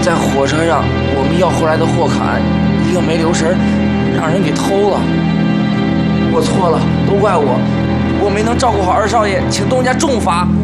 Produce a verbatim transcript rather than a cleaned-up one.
在火车上，我们要回来的货卡一个没留神，让人给偷了。我错了，都怪我，我没能照顾好二少爷，请东家重罚。